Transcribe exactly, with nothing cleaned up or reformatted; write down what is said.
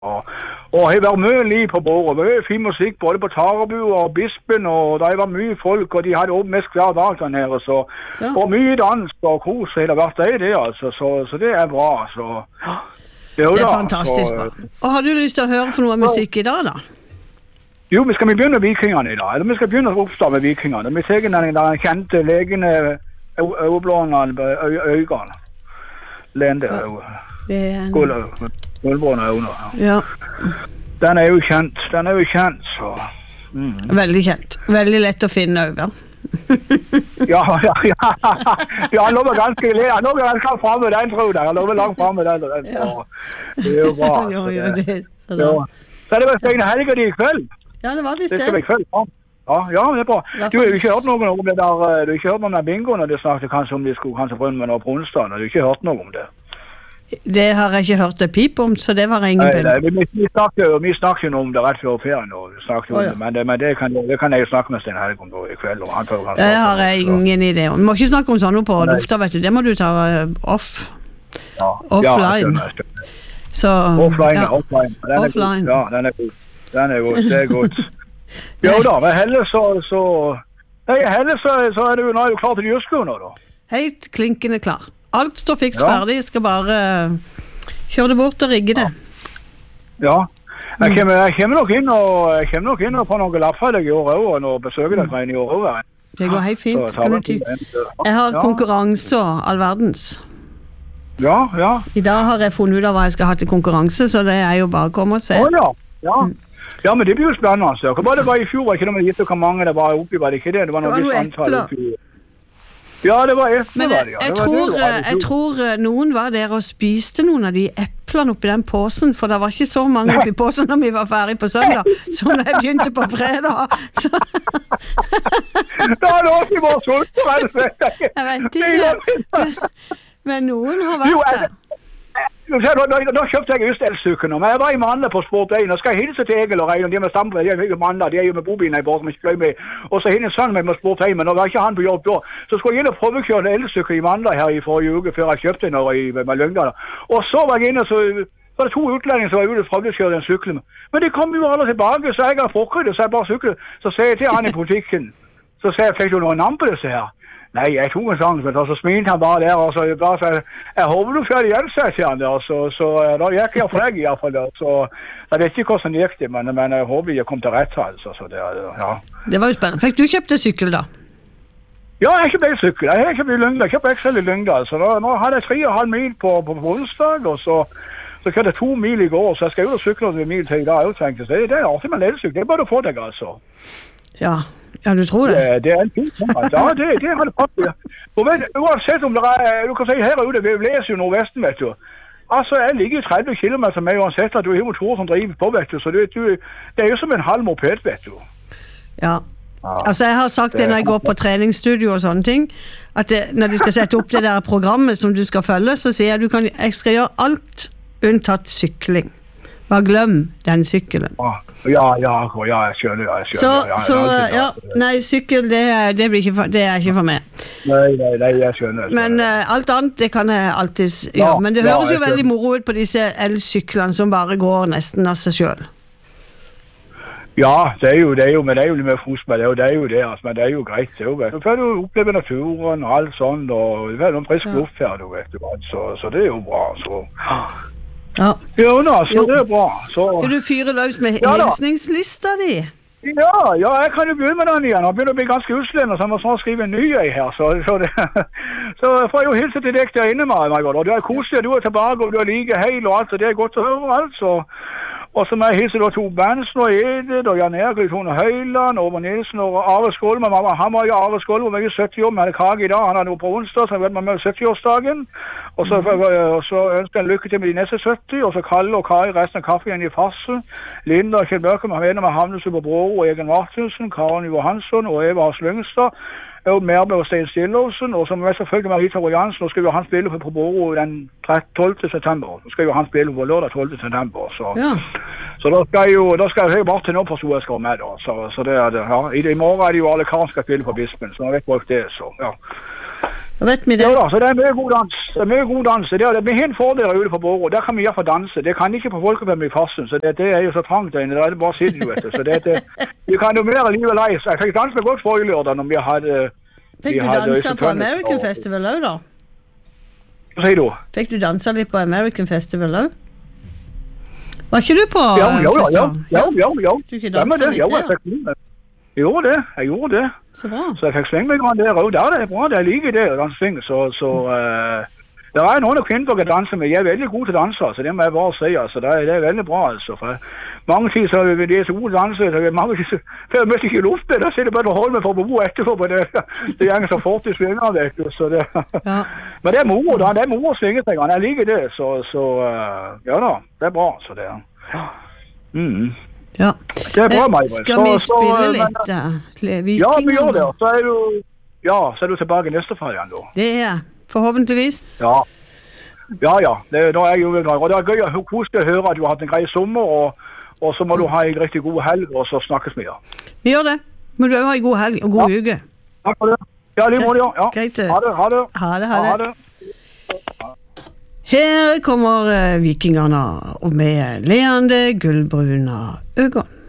Og, og det var mye liv på bordet, mye fin musikk, både på Tarebu og Bispen, og det var mye folk, og de hadde åpent mest hver dag der nede, så, ja. Og mye dans og kos, det har vært det, det altså, så, så det er bra, så... Jo, det er da, fantastisk så, bra. Og har du lyst til å høre for noe musikk i dag, da? Jo, vi skal vi begynne vikingene i dag, eller vi skal begynne å oppstå med vikingene. Vi ser den der kjente legene, øyeblåene, øyene, lende, gull, gullbråne øyne. Ja. Den er jo kjent, den er jo kjent, så... Mm. Veldig kjent, veldig lett å finne øyne. ja, ja, ja, ja, han lå ganske, han lå ganske fremme med den, tror jeg, han lå langt fremme med den, den. Ja. Det er jo bra. jo, jo, det, så, ja. Så det var Steine Helge de i kveld. Ja, det var visst det. Det skal vi i kveld, ja. Ja, ja, det er bra. Du har jo ikke hørt noe om det der, du har ikke hørt noe om den bingoen, og det snakket kanskje om de skulle kanskje få inn med noe på onsdag, og du har ikke hørt noe om det. Det har jeg ikke hørt det pip om, så det var ingen nei, nei, vi, vi snakker jo vi snakker jo om det rett før ferien, og vi snakker oh, ja. om det, men, det, men det, kan, det kan jeg jo snakke med Sten Helge om i kveld. Og han tar, han det har jeg ingen idé om. Du må ikke snakke om sånn noe på lufta, vet du. Det må du ta off. Ja. Offline. Ja, skjønner, skjønner. Så, offline, ja. offline. Den offline. Er, ja, den er god. Den er god, det er godt. Jo da, men heller så, så, nei, heller så, så er det jo, nå er jo klar til jurskolen nå da. Helt klinkende klar. Alt står fiks ja. ferdig, skal bare kjøre det bort og rigge det. Ja, jeg kommer, jeg kommer nok inn og jeg kommer nok inn og på noen lapper deg i år også, og nå besøker deg inn i år også. Det går helt fint. Kan du jeg har konkurranse og all verdens. Ja, ja. I dag har jeg funnet ut av hva jeg skal ha til konkurranse, så det er jo bare å komme og se. Å ja, ja. Mm. Ja, men det blir jo spennende. Så. Hva var det bare i fjor? Ikke noe gitt hvor mange det var oppi, var det ikke det? Det var noe visst antall oppi. Ja, det var epler. Men jeg, jeg, ja, tror, det, jeg tror noen var der og spiste noen av de eplene oppi den påsen, for det var ikke så mange oppi påsen når vi var ferdig på søndag, så når jeg begynte på fredag. Så. Da er det også i vår sult, hva er det for deg? Jeg vet ikke, men noen har vært der. Da, da, da kjøpte jeg just elsykkelen, men jeg var i Mandla på Sport én, og skal jeg hilse til Egil og Rein, og de med stampe, de er jo Mandla, de er jo med bobilen i bort, men ikke med, og så hinner sønnen meg med Sport én, men nå var ikke han på jobb da, så skulle jeg inn og prøvekjøre en elsykkel i Mandla her i forrige uke, før jeg kjøpte den i med Lyngdal, og så var jeg inne, så var det to utlendinger som var ute og prøvde å kjøre den syklen, men de kom jo alle tilbake, så jeg har forkryddet, så jeg bare sykler, så sier jeg til han i butikken, så sier jeg, fikk du noen navn på disse her? Nei, jeg tok en sang, og så smilte han bare der, og så jeg bare sa, jeg håper du får igjen seg til han der, så, så da gikk jeg for deg i hvert fall der, så jeg vet ikke hvordan det gikk det, men, men jeg håper jeg kom til rett altså, så det, ja. Det var jo spennende. Fikk du kjøpt en sykkel da? Ja, jeg kjøpte en sykkel, jeg kjøpte i Lyngdal, jeg kjøpte Excel i Lyngdal, så da, nå hadde jeg tre og halv mil på, på, på onsdag, og så, så kjøpte jeg to mil i går, så jeg skal jo sykle noen mil til i dag, jeg tenkte, det, det er alltid med ledesykkel, det er bare å få deg altså. Ja. Ja, du tror det? Det, det er en fin ting. Ja, det, det har det faktisk. Og men, uansett om det er, du kan si her ute, vi leser jo Nordvesten, vet du. Altså, jeg ligger tretti kilometer med uansett at du har motor som driver på, vet du. Så du, du, det er jo som en halv moped, vet du. Ja. Ja. Altså, jeg har sagt det når jeg går på treningsstudio og sånne ting, at det, når de skal sette opp det der programmet som du skal følge, så sier jeg, du kan, jeg skal gjøre alt unntatt sykling. Bare glem den sykkelen. Ja, ja, ja, jeg skjønner, jeg skjønner. Så, ja, så ja, nei, sykkel, det er, det, blir ikke for, det er ikke for meg. Nei, nei, nei, jeg skjønner. Jeg skjønner. Men uh, alt annet, det kan jeg alltid gjøre. Ja, men det høres ja, jo veldig moro ut på disse elsyklene som bare går nesten av seg selv. Ja, det er jo det, er jo, men det er jo litt mer fosmed, det, det er jo det, altså, men det er jo greit, det er jo vet. Så får du oppleve naturen og alt sånt, og det er noen frisk luft her, du vet, så, så det er jo bra, så... Ja. Jo da, så jo. Det er bra. Så... Skal du fyre løs med ja, hilsningslista di? Ja, ja, jeg kan jo begynne med den igjen. Han begynner å bli ganske uslende, så han må snart skrive en ny her. Så, så, det... så får jeg jo hilse til deg der inne, Margot. Og du er koselig, du er tilbake, og du er like heil og alt, og det er godt å høre alt, så... Og så må jeg hilse da to Bensen og Edith og Jan Erik og Tone Høyland og Ove Nilsen og Arve Skål. Men mamma, han var jo Arve Skål, og jeg er sytti år, men hadde kage i dag. Han hadde jo på onsdag, så jeg vet meg med sytti-årsdagen. Og så, og så ønsker jeg en lykke til med de neste sytti, og så Kalle og Kari resten av kaffe igjen i farsen. Linda og Kjell Børke med venner med Havnesup og Bror og Egen Martinsen, Karen Johansson og Eva Hars Lyngstad. Og Merbe og Stein Stillåsen, og som er selvfølgelig Marita og Jansen, og skal jo han spille på Boro den tolvte september. Så skal jo han spille på lørdag tolvte september, så... Ja. Så da skal jeg jo, da skal jeg bare til nå på så jeg skal med da, så, så det er det, ja. I, I morgen er det jo alle karen skal spille på Bispen, så jeg vet bare det, så, ja. Da vet vi det. Ja da, så det er mye god dans. Det er mye god dans. Det er, det er en fordel ute på Borgå. Der kan vi gjøre for danse. Det kan ikke på Folkefem i Farsund, så det, det er jo så trangt der inne. Det er bare sitter, vet du. Så det, det, vi kan jo mer livet leis. Jeg fikk danse godt forrige lørdag når vi hadde... Fikk du danse på American og... Festival også da? Hva sier du? Fikk du danse litt på American Festival også? Var ikke du på ja, ja, ja, ja, ja, ja, ja. Du ikke danset litt ja, der? Jeg gjorde det, jeg gjorde det. Så bra. Så jeg fikk svinge meg grann der, og der er det bra, det er like det, å svinge, så, så uh, det er noen av kvinner jeg danser med, jeg er veldig god til å danse, så det må jeg bare si, altså, det er, det er veldig bra, altså, for mange tider så er det så gode danser, så mange tider, for jeg møter ikke i luften, da sitter jeg bare og holder meg for å bo etterpå, for det, det gjenger så fort i svinger, vet du, så det, ja. Men det er moro, da, det er moro å svinge seg, jeg liker det, så, så uh, ja da, det er bra, så det, ja. Mhm. Ja. Det er bra, Maja. Skal vi spille så, litt da? Ja, vi gjør det. Så er du, ja, så er du tilbake neste fredag da. Det er jeg, forhåpentligvis. Ja, ja, ja. Det, da er jeg jo glad. Og det er gøy å huske å høre at du har hatt en grei sommer, og, og så må du ha en riktig god helg, og så snakkes vi, ja. Vi gjør det. Må du ha en god helg og god ja. uke. Takk for det. Ja, litt må det, ja. Greit. Ha det, ha det. Ha det, ha det. Ha det. Her kommer vikingerne med leende gullbruna øyne.